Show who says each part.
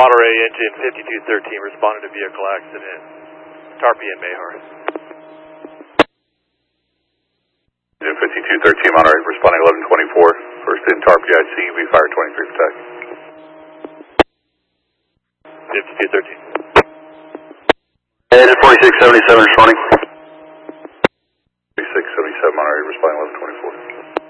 Speaker 1: Monterey engine 5213 responding to vehicle accident. Tarpey and Mayhar.
Speaker 2: 5213 Monterey responding 1124. First in Tarpey IC, we fire 23 protect.
Speaker 1: 5213.
Speaker 3: Engine 4677 responding.